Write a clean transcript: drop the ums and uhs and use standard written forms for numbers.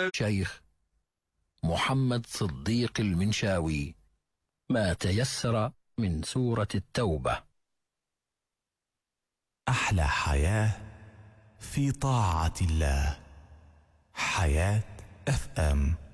شيخ محمد صديق المنشاوي ما تيسر من سورة التوبة. أحلى حياة في طاعة الله. حياة FM.